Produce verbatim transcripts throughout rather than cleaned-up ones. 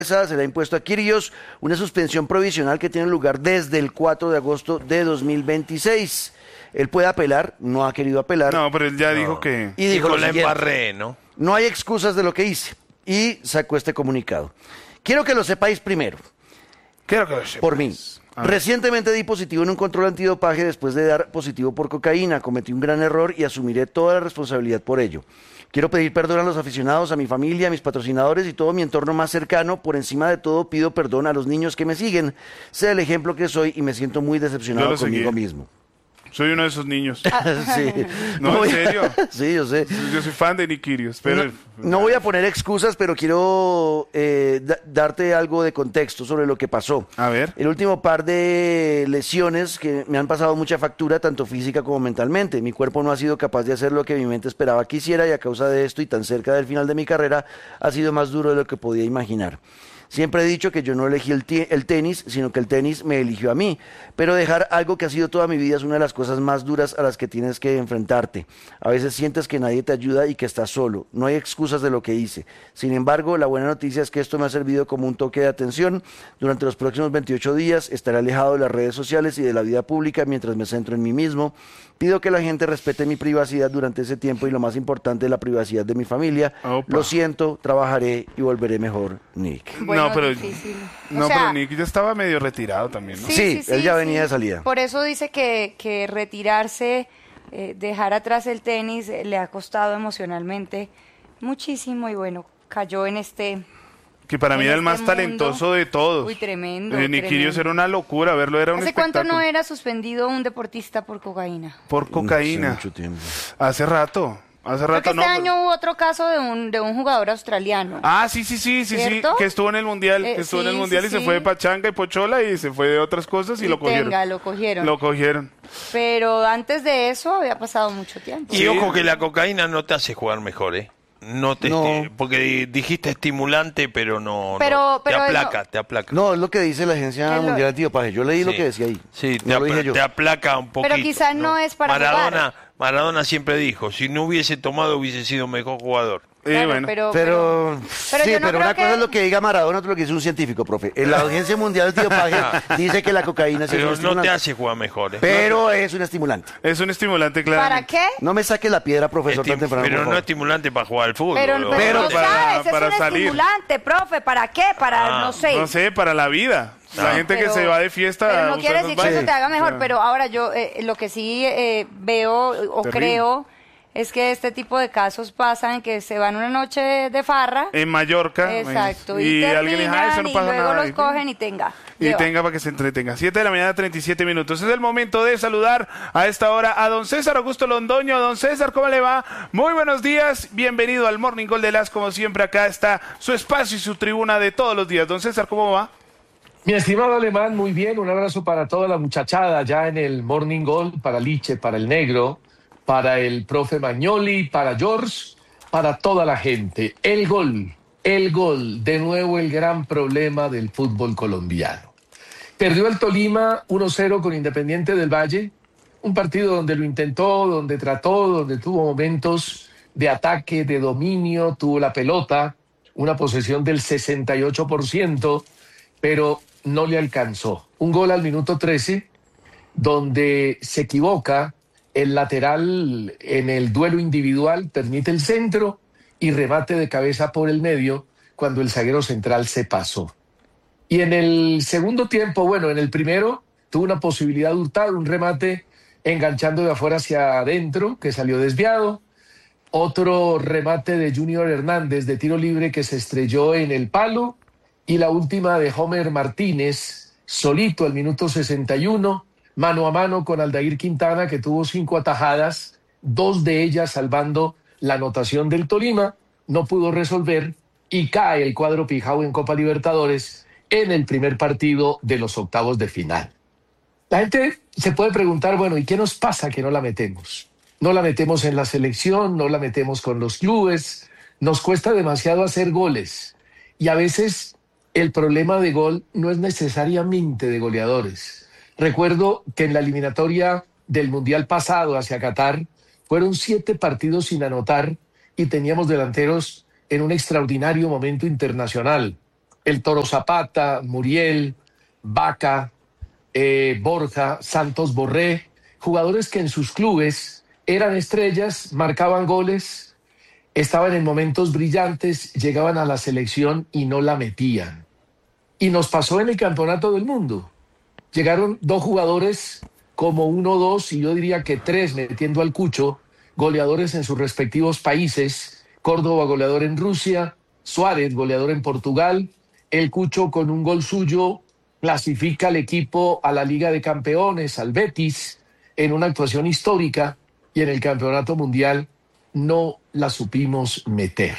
Se le ha impuesto a Quirios una suspensión provisional que tiene lugar desde el cuatro de agosto de dos mil veintiséis. Él puede apelar, no ha querido apelar. No, pero él ya No. dijo que... Y dijo Dijo lo la siguiente: embarré, ¿no? no hay excusas de lo que hice. Y sacó este comunicado. Quiero que lo sepáis primero, Quiero que lo sepas. por mí. A ver. Recientemente di positivo en un control antidopaje después de dar positivo por cocaína. Cometí un gran error y asumiré toda la responsabilidad por ello. Quiero pedir perdón a los aficionados, a mi familia, a mis patrocinadores y todo mi entorno más cercano. Por encima de todo, pido perdón a los niños que me siguen. Sé el ejemplo que soy y me siento muy Yo decepcionado lo seguí. conmigo mismo. Soy uno de esos niños. Sí. No, voy ¿en a- serio? Sí, yo sé. Yo soy fan de Niquirios, pero... No, no voy a poner excusas, pero quiero eh, da- darte algo de contexto sobre lo que pasó. A ver. El último par de lesiones que me han pasado mucha factura, tanto física como mentalmente. Mi cuerpo no ha sido capaz de hacer lo que mi mente esperaba que hiciera y a causa de esto y tan cerca del final de mi carrera ha sido más duro de lo que podía imaginar. Siempre he dicho que yo no elegí el, ti- el tenis, sino que el tenis me eligió a mí. Pero dejar algo que ha sido toda mi vida es una de las cosas más duras a las que tienes que enfrentarte. A veces sientes que nadie te ayuda y que estás solo. No hay excusas de lo que hice. Sin embargo, la buena noticia es que esto me ha servido como un toque de atención. Durante los próximos veintiocho días estaré alejado de las redes sociales y de la vida pública mientras me centro en mí mismo. Pido que la gente respete mi privacidad durante ese tiempo y lo más importante, la privacidad de mi familia. Opa. Lo siento, trabajaré y volveré mejor, Nick. Bueno, no, pero... difícil. O No, sea, pero Nick ya estaba medio retirado también, ¿no? Sí, él ya venía de salida. Por eso dice que, que retirarse, eh, dejar atrás el tenis, eh, le ha costado emocionalmente muchísimo y bueno, cayó en este... Que para mí en era el este más mundo. talentoso de todos. Uy, tremendo, Eh, Niquirios tremendo. era una locura, verlo era un ¿Hace cuánto espectáculo. no era suspendido un deportista por cocaína? Por cocaína. Hace mucho tiempo. Hace rato. Hace Creo rato que no. este año hubo otro caso de un, de un jugador australiano. Ah, sí, sí, sí, sí, sí, ¿Cierto? que estuvo en el mundial, Eh, que estuvo en el sí, mundial sí, y se sí. fue de pachanga y pochola y se fue de otras cosas y, Y lo cogieron. tenga, lo cogieron. Lo cogieron. Pero antes de eso había pasado mucho tiempo. Y Sí. ojo que la cocaína no te hace jugar mejor, ¿eh? No te No. esti- porque di- dijiste estimulante, pero no, Pero- no. pero te eso- aplaca, te aplaca. No, es lo que dice la Agencia Es lo- Mundial Antidopaje. Yo leí lo Sí. que decía ahí. Sí, te, no lo apla- dije yo. te aplaca un poquito. Pero quizás no es para Maradona, jugar. Maradona siempre dijo, si no hubiese tomado hubiese sido mejor jugador. Y Claro, bueno. pero, Pero, pero sí, yo no pero creo una cosa que- es lo que diga Maradona, otra lo que dice un científico, profe. En la Agencia Mundial Antidopaje dice que la cocaína sí es un Pero no te estimulante. hace jugar mejor. ¿eh? Pero es un estimulante. Es un estimulante, claro. ¿para qué? No me saque la piedra, profesor, tan Estim- temprano, pero por no favor. estimulante para jugar al fútbol. Pero, ¿no? pero, Pero no para- sabes, es para un salir. estimulante, profe, ¿para qué? Para, Ah, no sé. No sé, para la vida. La Ah. gente que Pero- se va de fiesta... Pero a no usar quiere esas decir que eso vainas. te haga mejor, O sea, pero ahora yo eh, lo que sí eh, veo o Terrible. creo es que este tipo de casos pasan que se van una noche de farra. En Mallorca. Exacto, y, y, alguien dice, terminan "Ah, eso no y pasa luego nada". los cogen y tenga. Y lleva. tenga para que se entretenga. siete de la mañana, treinta y siete minutos. Es el momento de saludar a esta hora a don César Augusto Londoño. Don César, ¿cómo le va? Muy buenos días. Bienvenido al Morning Call de Las. Como siempre, acá está su espacio y su tribuna de todos los días. Don César, ¿cómo va? Mi estimado Alemán, muy bien. Un abrazo para toda la muchachada ya en el Morning Goal, para Liche, para el Negro, para el profe Magnoli, para George, para toda la gente. El gol, el gol, de nuevo el gran problema del fútbol colombiano. Perdió el Tolima uno cero con Independiente del Valle, un partido donde lo intentó, donde trató, donde tuvo momentos de ataque, de dominio, tuvo la pelota, una posesión del sesenta y ocho por ciento, pero no le alcanzó. Un gol al minuto trece, donde se equivoca el lateral en el duelo individual, permite el centro y remate de cabeza por el medio cuando el zaguero central se pasó. Y en el segundo tiempo, bueno, en el primero tuvo una posibilidad de hurtar, un remate enganchando de afuera hacia adentro, que salió desviado. Otro remate de Junior Hernández de tiro libre que se estrelló en el palo. Y la última de Homer Martínez, solito al minuto sesenta y uno, mano a mano con Aldair Quintana, que tuvo cinco atajadas, dos de ellas salvando la anotación del Tolima. No pudo resolver y cae el cuadro pijao en Copa Libertadores en el primer partido de los octavos de final. La gente se puede preguntar, bueno, ¿y qué nos pasa que no la metemos? No la metemos en la selección, no la metemos con los clubes, nos cuesta demasiado hacer goles. Y a veces el problema de gol no es necesariamente de goleadores. Recuerdo que en la eliminatoria del Mundial pasado hacia Qatar fueron siete partidos sin anotar y teníamos delanteros en un extraordinario momento internacional. el Toro Zapata, Muriel, Vaca, eh, Borja, Santos Borré, jugadores que en sus clubes eran estrellas, marcaban goles, estaban en momentos brillantes, llegaban a la selección y no la metían. Y nos pasó en el Campeonato del Mundo. Llegaron dos jugadores como uno, dos y yo diría que tres, metiendo al Cucho, goleadores en sus respectivos países. Córdoba, goleador en Rusia, Suárez, goleador en Portugal. El Cucho, con un gol suyo, clasifica al equipo a la Liga de Campeones, al Betis, en una actuación histórica, y en el Campeonato Mundial no la supimos meter.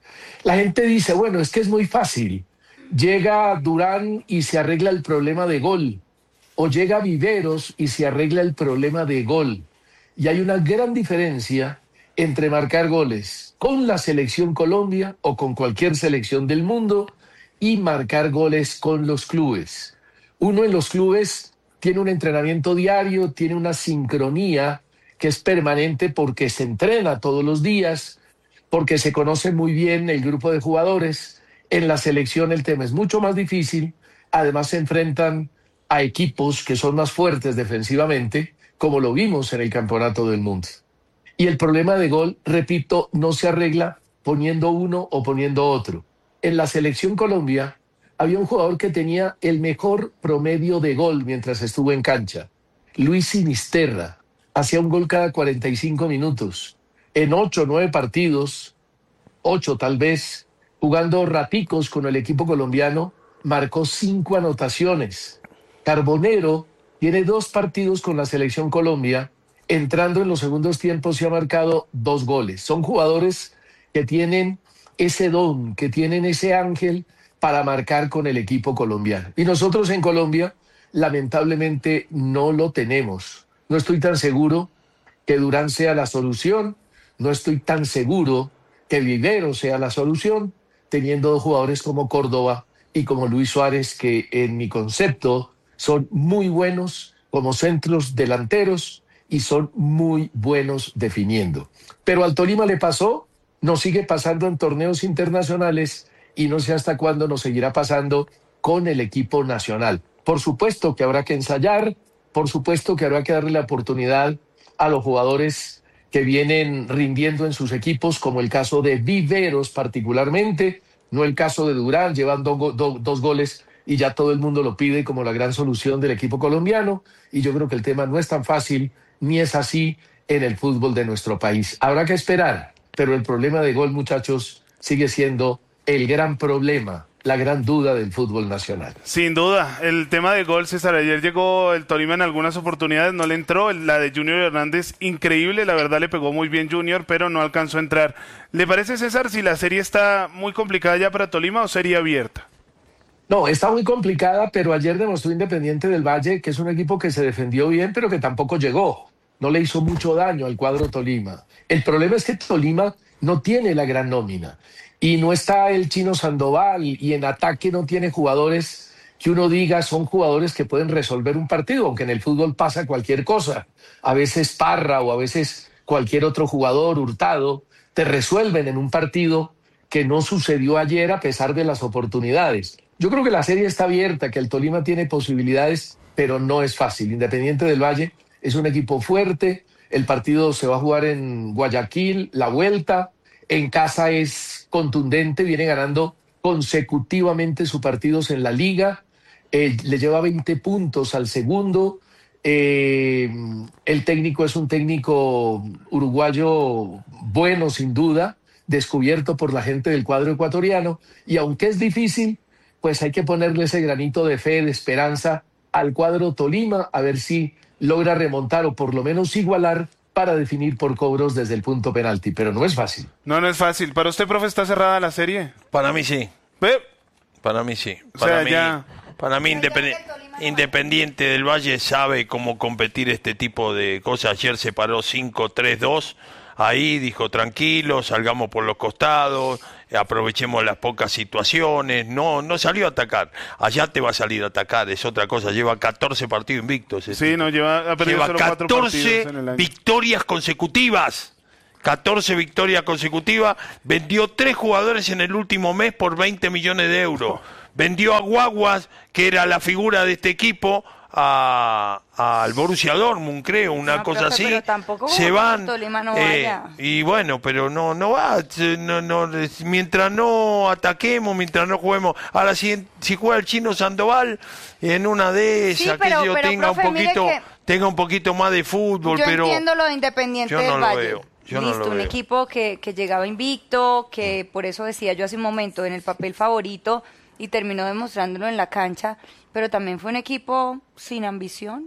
La gente dice, bueno, es que es muy fácil. Llega Durán y se arregla el problema de gol. O llega Viveros y se arregla el problema de gol. Y hay una gran diferencia entre marcar goles con la selección Colombia o con cualquier selección del mundo y marcar goles con los clubes. Uno en los clubes tiene un entrenamiento diario, tiene una sincronía que es permanente porque se entrena todos los días, porque se conoce muy bien el grupo de jugadores. En la selección el tema es mucho más difícil, además se enfrentan a equipos que son más fuertes defensivamente, como lo vimos en el Campeonato del Mundo. Y el problema de gol, repito, no se arregla poniendo uno o poniendo otro. En la selección Colombia había un jugador que tenía el mejor promedio de gol mientras estuvo en cancha. Luis Sinisterra hacía un gol cada cuarenta y cinco minutos. En ocho o nueve partidos, ocho tal vez, jugando raticos con el equipo colombiano, marcó cinco anotaciones. Carbonero tiene dos partidos con la selección Colombia, entrando en los segundos tiempos y ha marcado dos goles. Son jugadores que tienen ese don, que tienen ese ángel para marcar con el equipo colombiano. Y nosotros en Colombia, lamentablemente, no lo tenemos. No estoy tan seguro que Durán sea la solución, no estoy tan seguro que Vivero sea la solución, teniendo dos jugadores como Córdoba y como Luis Suárez, que en mi concepto son muy buenos como centros delanteros y son muy buenos definiendo. Pero al Tolima le pasó, nos sigue pasando en torneos internacionales y no sé hasta cuándo nos seguirá pasando con el equipo nacional. Por supuesto que habrá que ensayar, por supuesto que habrá que darle la oportunidad a los jugadores que vienen rindiendo en sus equipos, como el caso de Viveros particularmente, no el caso de Durán, llevando do, do, dos goles y ya todo el mundo lo pide como la gran solución del equipo colombiano, y yo creo que el tema no es tan fácil, ni es así en el fútbol de nuestro país. Habrá que esperar, pero el problema de gol, muchachos, sigue siendo el gran problema, la gran duda del fútbol nacional. Sin duda, el tema de gol, César, ayer llegó el Tolima en algunas oportunidades, no le entró, la de Junior Hernández, increíble, la verdad le pegó muy bien Junior, pero no alcanzó a entrar. ¿Le parece, César, si la serie está muy complicada ya para Tolima o serie abierta? No, está muy complicada, pero ayer demostró Independiente del Valle que es un equipo que se defendió bien, pero que tampoco llegó. No le hizo mucho daño al cuadro Tolima. El problema es que Tolima no tiene la gran nómina. Y no está el Chino Sandoval, y en ataque no tiene jugadores que uno diga son jugadores que pueden resolver un partido, aunque en el fútbol pasa cualquier cosa. A veces Parra o a veces cualquier otro jugador, Hurtado, te resuelven en un partido que no sucedió ayer a pesar de las oportunidades. Yo creo que la serie está abierta, que el Tolima tiene posibilidades, pero no es fácil. Independiente del Valle es un equipo fuerte, el partido se va a jugar en Guayaquil, la vuelta, en casa es contundente, viene ganando consecutivamente sus partidos en la liga, eh, le lleva veinte puntos al segundo, eh, el técnico es un técnico uruguayo bueno sin duda, descubierto por la gente del cuadro ecuatoriano, y aunque es difícil, pues hay que ponerle ese granito de fe, de esperanza al cuadro Tolima, a ver si logra remontar o por lo menos igualar para definir por cobros desde el punto penalti, pero no es fácil. No, no es fácil. ¿Para usted, profe, está cerrada la serie? Para mí sí. ¿Ve? Para mí sí. O Para sea, mí, ya... para mí Independ- Independiente del Valle sabe cómo competir este tipo de cosas. Ayer se paró cinco tres dos. Ahí dijo, tranquilo, salgamos por los costados, aprovechemos las pocas situaciones. No, no salió a atacar. Allá te va a salir a atacar, es otra cosa. Lleva catorce partidos invictos. Sí, este. no, lleva, ha perdido Lleva solo cuatro catorce partidos en el año. victorias consecutivas. catorce victorias consecutivas. Vendió tres jugadores en el último mes por veinte millones de euros. vendió a Guaguas, que era la figura de este equipo, a al Borussia Dortmund, creo, una No, cosa profe, así. pero tampoco se como van el Tolima no eh, vaya. y bueno, pero no no va, no, no, mientras no ataquemos, mientras no juguemos. Ahora si, si juega el Chino Sandoval, en una de esas, Sí, pero- que yo pero, tenga profe, un mire poquito que- tenga un poquito más de fútbol, Yo pero entiendo lo de Independiente yo no del lo Valle. veo, yo no Listo, lo un veo. equipo que, que llegaba invicto, que por eso decía yo hace un momento, en el papel favorito, y terminó demostrándolo en la cancha, pero también fue un equipo sin ambición.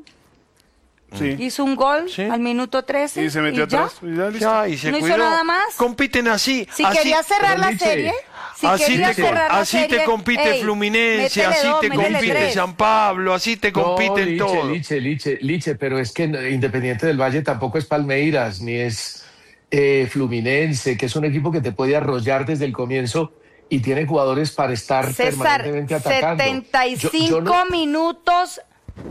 Sí. Hizo un gol Sí. al minuto trece Y se metió ya. atrás. y ya, listo. ya, y se No hizo cuidó. nada más. Compiten así, Si así, quería cerrar pero la Liche, serie, si así quería te, cerrar la así serie, te compite ey, Fluminense, métele así dos, te métele compite tres. San Pablo, así te compiten Liche, todo. Liche, Liche, Liche, pero es que Independiente del Valle tampoco es Palmeiras, ni es eh, Fluminense, que es un equipo que te puede arrollar desde el comienzo y tiene jugadores para estar César, permanentemente atacando. setenta y Yo- cinco yo no- minutos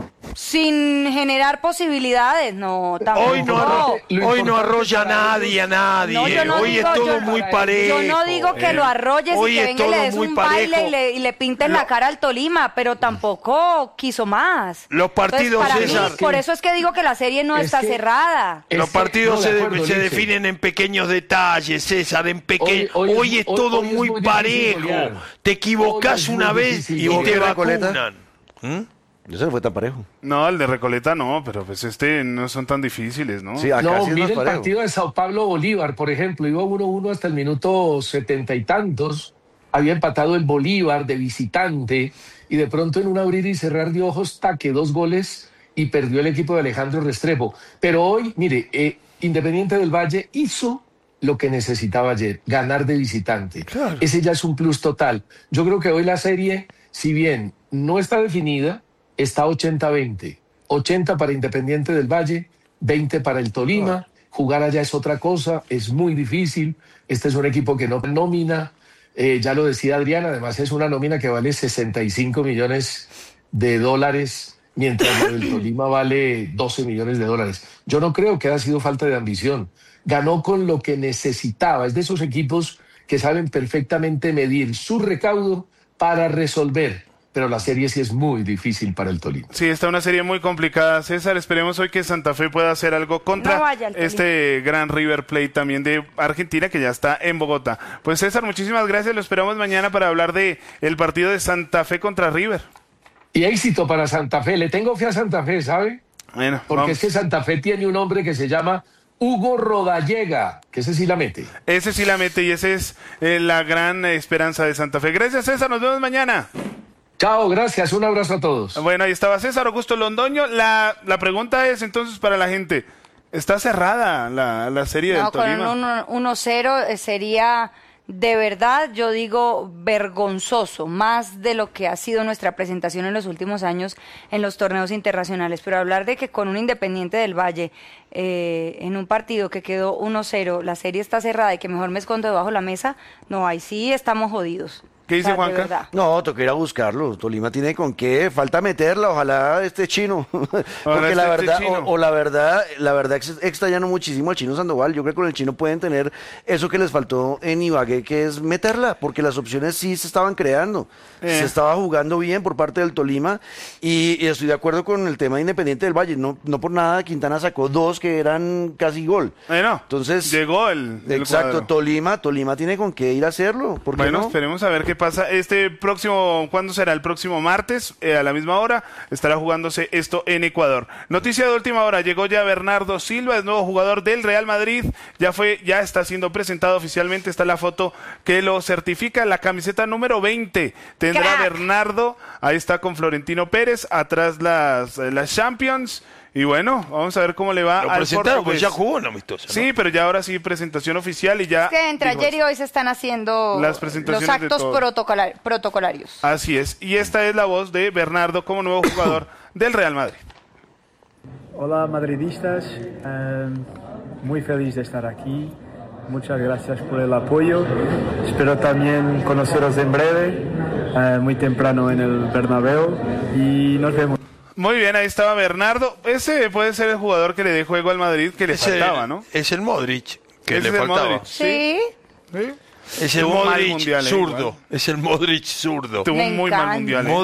sin generar posibilidades, no, tampoco. Hoy no, Lo arro- importante- hoy no arrolla a para nadie, a nadie. No, yo no hoy digo- es todo yo- muy parejo. Yo no digo que eh. lo arrolles Hoy y que es venga y todo le des muy un parejo. baile y le, y le pintes la cara al Tolima, pero tampoco quiso más. Los partidos, Entonces, para César, mí, por eso es que digo que la serie no es está que- cerrada. Es Los que- partidos no, de se, de- acuerdo, se Liche. definen en pequeños detalles, César, en pequeños. Hoy, Hoy- hoy es- es hoy- todo hoy es muy muy difícil parejo. golear. Te Hoy equivocás es una muy vez difícil y golear. te ¿Y Recoleta? vacunan. ¿Mm? Ese no fue tan parejo. No, el de Recoleta no, pero pues este no son tan difíciles, ¿no? Sí, acá No, sí es mire más el parejo. partido de Sao Paulo Bolívar, por ejemplo, iba uno uno hasta el minuto setenta y tantos, había empatado el Bolívar de visitante y de pronto en un abrir y cerrar de ojos, taque, dos goles y perdió el equipo de Alejandro Restrepo. Pero hoy, mire, eh, Independiente del Valle hizo lo que necesitaba ayer, ganar de visitante. Claro. Ese ya es un plus total. Yo creo que hoy la serie, si bien no está definida, está ochenta veinte. ochenta para Independiente del Valle, veinte para el Tolima. Jugar allá es otra cosa, es muy difícil. Este es un equipo que no nómina, eh, ya lo decía Adrián, además es una nómina que vale sesenta y cinco millones de dólares, mientras lo del Tolima vale doce millones de dólares. Yo no creo que haya sido falta de ambición. Ganó con lo que necesitaba. Es de esos equipos que saben perfectamente medir su recaudo para resolver. Pero la serie sí es muy difícil para el Tolima. Sí, está una serie muy complicada, César. Esperemos hoy que Santa Fe pueda hacer algo contra No vaya al Tolima. este gran River Plate también de Argentina que ya está en Bogotá. Pues César, muchísimas gracias. Lo esperamos mañana para hablar de el partido de Santa Fe contra River. Y éxito para Santa Fe. Le tengo fe a Santa Fe, ¿sabe? Bueno, Porque vamos. es que Santa Fe tiene un hombre que se llama Hugo Rodallega, que ese sí la mete. Ese sí la mete y esa es eh, la gran eh, esperanza de Santa Fe. Gracias, César. Nos vemos mañana. Chao, gracias. Un abrazo a todos. Bueno, ahí estaba César Augusto Londoño. La, la pregunta es entonces para la gente, ¿está cerrada la, la serie No, del con Tolima? un uno cero eh, sería de verdad, yo digo, vergonzoso, más de lo que ha sido nuestra presentación en los últimos años en los torneos internacionales. Pero hablar de que con un Independiente del Valle, eh, en un partido que quedó uno cero, la serie está cerrada y que mejor me escondo debajo de la mesa, no, ahí sí estamos jodidos. ¿Qué dice O sea, de Juanca? verdad. No, toca ir a buscarlo. Tolima tiene con qué. Falta meterla, ojalá este chino. Porque Ojalá la esté verdad, este chino. o, o la verdad, la verdad ex- extrañan muchísimo al chino Sandoval. Yo creo que con el chino pueden tener eso que les faltó en Ibagué, que es meterla, porque las opciones sí se estaban creando. Eh. Se estaba jugando bien por parte del Tolima y, y estoy de acuerdo con el tema de Independiente del Valle. No, no por nada Quintana sacó dos que eran casi gol. Bueno, Entonces, llegó el, el exacto, cuadro. Tolima, Tolima tiene con qué ir a hacerlo. ¿Por qué Bueno, no? esperemos a ver qué pasa. Este próximo, ¿cuándo será? El próximo martes, eh, a la misma hora, estará jugándose esto en Ecuador. Noticia de última hora, llegó ya Bernardo Silva, el nuevo jugador del Real Madrid. Ya fue, ya está siendo presentado oficialmente. Está la foto que lo certifica, la camiseta número veinte. Tendrá ¡Crack! Bernardo, ahí está con Florentino Pérez, atrás las, las Champions. Y bueno, vamos a ver cómo le va Lo al presentaron, pues portugués. ya jugó en amistoso, ¿no? Sí, pero ya ahora sí, presentación oficial y ya... Es que entre dijo ayer y hoy se están haciendo Las los presentaciones de actos todo. protocolar- protocolarios. Así es, y esta es la voz de Bernardo como nuevo jugador del Real Madrid. Hola madridistas, eh, muy feliz de estar aquí, muchas gracias por el apoyo, espero también conoceros en breve, eh, muy temprano en el Bernabéu y nos vemos. Muy bien, ahí estaba Bernardo. Ese puede ser el jugador que le dé juego al Madrid que le Es el- faltaba, ¿no? Es el Modric que Ese le es el faltaba. Modric. Sí. Sí. Es el Tuvo un mal Modric mundial, eh, zurdo. igual. Es el Modric zurdo. Tuvo Me un muy mal encanta. mundial. eh.